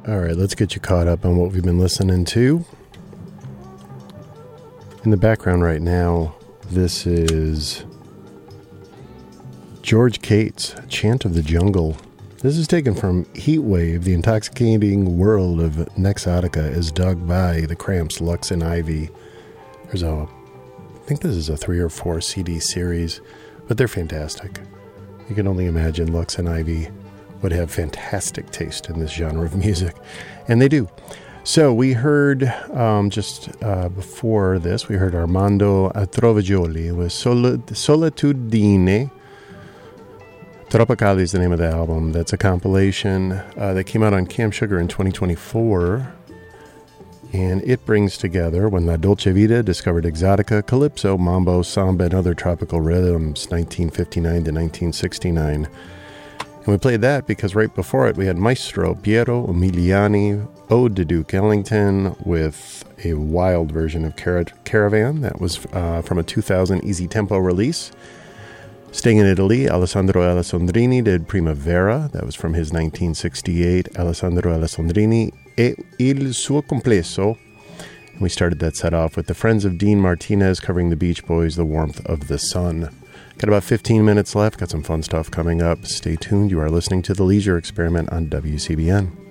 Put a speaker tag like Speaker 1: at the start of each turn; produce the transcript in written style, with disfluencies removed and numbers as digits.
Speaker 1: All right, let's get you caught up on what we've been listening to. In the background right now, this is George Cates, Chant of the Jungle. This is taken from Heatwave, the intoxicating world of Nexotica is dug by the Cramps, Lux and Ivy. I think this is a 3 or 4 CD series, but they're fantastic. You can only imagine Lux and Ivy would have fantastic taste in this genre of music, and they do. So we heard, before this, we heard Armando Trovagioli with Solitudine. Tropicali is the name of the album. That's a compilation that came out on Cam Sugar in 2024, and it brings together when La Dolce Vita discovered exotica, calypso, mambo, samba, and other tropical rhythms, 1959 to 1969. And we played that because right before it we had Maestro Piero Umiliani, Ode to Duke Ellington, with a wild version of Caravan. That was from a 2000 Easy Tempo release. Staying in Italy, Alessandro Alessandrini did Primavera. That was from his 1968 Alessandro Alessandrini e Il Suo Complesso. And we started that set off with the Friends of Dean Martinez covering the Beach Boys' The Warmth of the Sun. Got about 15 minutes left. Got some fun stuff coming up. Stay tuned. You are listening to The Leisure Experiment on WCBN.